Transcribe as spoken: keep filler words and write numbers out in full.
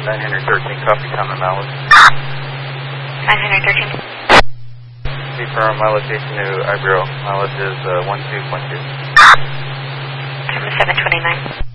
nine thirteen, copy, common mileage. nine thirteen. Confirm my location to Ibero. Mileage is uh, one two one two. seven twenty-nine.